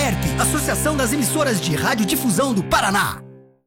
AERP, Associação das Emissoras de Radiodifusão do Paraná.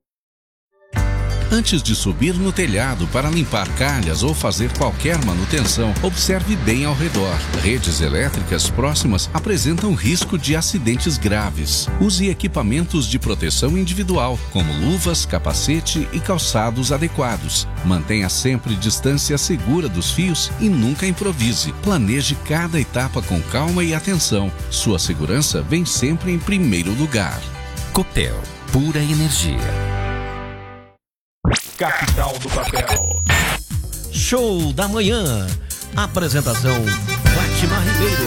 Antes de subir no telhado para limpar calhas ou fazer qualquer manutenção, observe bem ao redor. Redes elétricas próximas apresentam risco de acidentes graves. Use equipamentos de proteção individual, como luvas, capacete e calçados adequados. Mantenha sempre distância segura dos fios e nunca improvise. Planeje cada etapa com calma e atenção. Sua segurança vem sempre em primeiro lugar. Copel, pura energia. Capital do Papel. Show da manhã. Apresentação Fátima Ribeiro.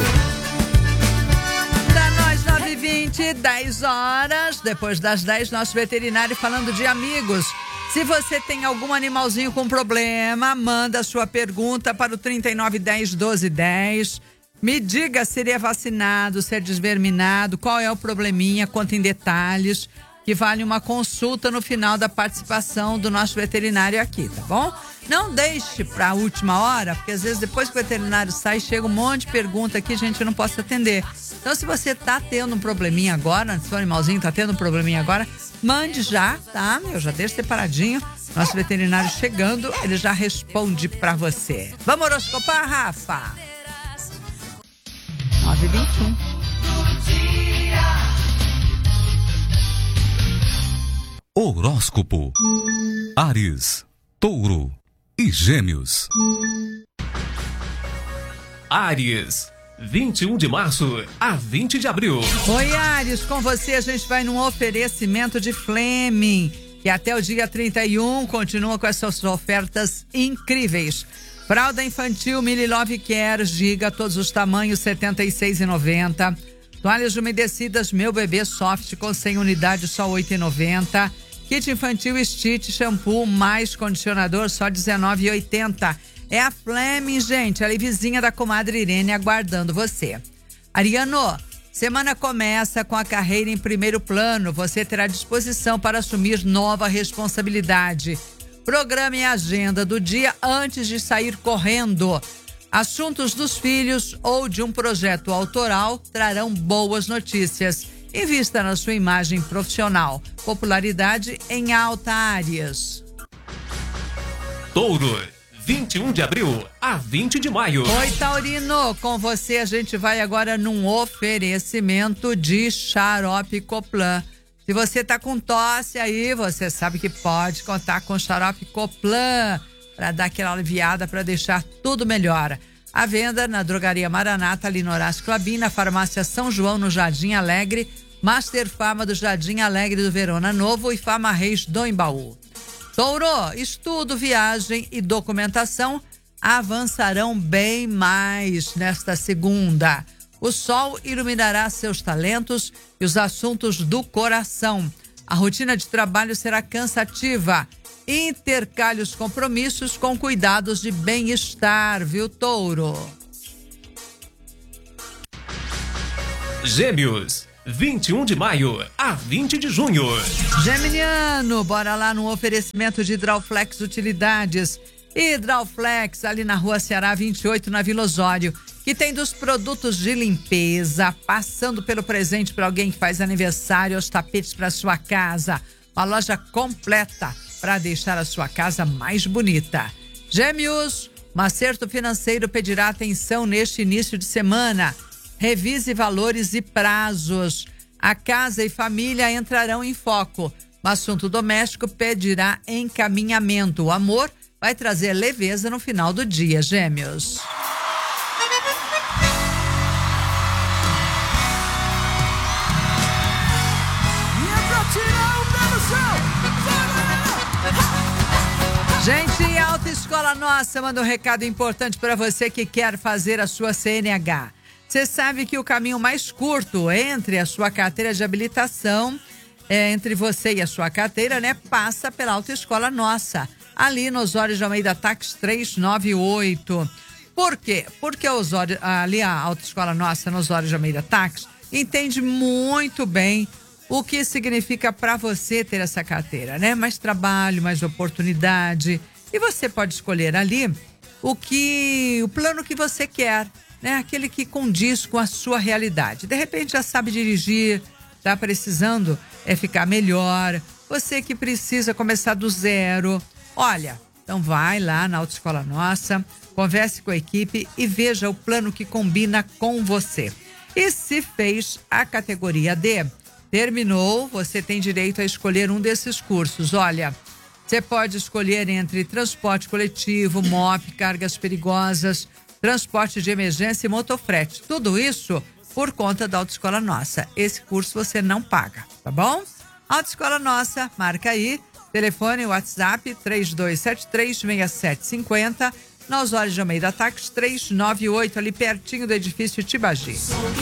Pra nós 9h20, 10 horas. Depois das 10, nosso veterinário falando de amigos. Se você tem algum animalzinho com problema, manda a sua pergunta para o 3910 1210. Me diga se ele é vacinado, se é desverminado, qual é o probleminha, conta em detalhes, que vale uma consulta no final da participação do nosso veterinário aqui, tá bom? Não deixe para a última hora, porque às vezes depois que o veterinário sai, chega um monte de pergunta aqui, a gente não pode atender. Então, se você tá tendo um probleminha agora, seu animalzinho tá tendo um probleminha agora, mande já, tá? Eu já deixo separadinho. Nosso veterinário chegando, ele já responde para você. Vamos horoscopar, Rafa? 9h21. Horóscopo. Áries, Touro e Gêmeos. Áries, 21 de março a 20 de abril. Oi, Áries, com você a gente vai num oferecimento de Fleming, que até o dia 31 continua com essas ofertas incríveis. Fralda infantil Mili Love Care, giga, todos os tamanhos, R$ 76,90. Toalhas umedecidas Meu Bebê Soft com 100 unidades, só R$ 8,90. Kit infantil Stitch, shampoo mais condicionador, só R$ 19,80. É a Fleming, gente, ali vizinha da comadre Irene, aguardando você. Ariano, semana começa com a carreira em primeiro plano. Você terá disposição para assumir nova responsabilidade. Programe a agenda do dia antes de sair correndo. Assuntos dos filhos ou de um projeto autoral trarão boas notícias. Invista na sua imagem profissional. Popularidade em alta, Áries. Touro, 21 de abril a 20 de maio. Oi, Taurino, com você a gente vai agora num oferecimento de Xarope Coplan. Se você tá com tosse aí, você sabe que pode contar com Xarope Coplan para dar aquela aliviada, para deixar tudo melhor. A venda na Drogaria Maranata, ali no Horácio Clabin, na Farmácia São João, no Jardim Alegre, Master Farma do Jardim Alegre do Verona Novo e Farma Reis do Embaú. Touro, estudo, viagem e documentação avançarão bem mais nesta segunda. O sol iluminará seus talentos e os assuntos do coração. A rotina de trabalho será cansativa. Intercale os compromissos com cuidados de bem-estar, viu, Touro? Gêmeos, 21 de maio a 20 de junho. Geminiano, bora lá no oferecimento de Hidrauflex Utilidades. Hidrauflex, ali na Rua Ceará 28, na Vila Osório, que tem dos produtos de limpeza, passando pelo presente para alguém que faz aniversário, aos tapetes para sua casa. Uma loja completa para deixar a sua casa mais bonita. Gêmeos, um acerto financeiro pedirá atenção neste início de semana. Revise valores e prazos. A casa e família entrarão em foco. O assunto doméstico pedirá encaminhamento. O amor vai trazer leveza no final do dia, Gêmeos. Gente, a Autoescola Nossa manda um recado importante para você que quer fazer a sua CNH. Você sabe que o caminho mais curto entre a sua carteira de habilitação, entre você e a sua carteira, né, passa pela Autoescola Nossa, ali no Osório de Almeida Tax 398. Por quê? Porque ali a Autoescola Nossa, no Osório de Almeida Tax, entende muito bem o que significa para você ter essa carteira, né? Mais trabalho, mais oportunidade. E você pode escolher ali o plano que você quer, né? Aquele que condiz com a sua realidade. De repente já sabe dirigir, tá precisando ficar melhor, você que precisa começar do zero, olha, então vai lá na Autoescola Nossa, converse com a equipe e veja o plano que combina com você. E se fez a categoria D, terminou, você tem direito a escolher um desses cursos. Olha, você pode escolher entre transporte coletivo, MOP, cargas perigosas, transporte de emergência e motofrete. Tudo isso por conta da Autoescola Nossa. Esse curso você não paga, tá bom? Autoescola Nossa, marca aí, telefone WhatsApp 3273-6750, na Osório de Almeida Ataques 398, ali pertinho do edifício Tibagi.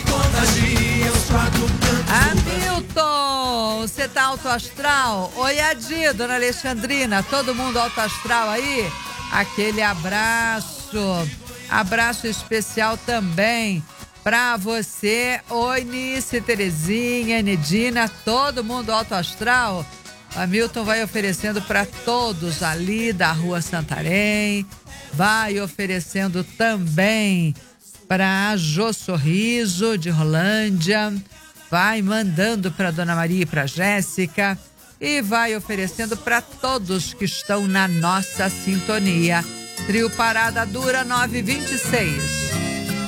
Hamilton, você tá alto astral? Oi, Adi, dona Alexandrina, todo mundo alto astral aí? Aquele abraço especial também pra você. Oi, Nice, Terezinha, Nedina, todo mundo alto astral. Hamilton vai oferecendo para todos ali da Rua Santarém, vai oferecendo também para a Jô Sorriso de Rolândia, vai mandando para Dona Maria e para Jéssica e vai oferecendo para todos que estão na nossa sintonia. Trio Parada Dura 926.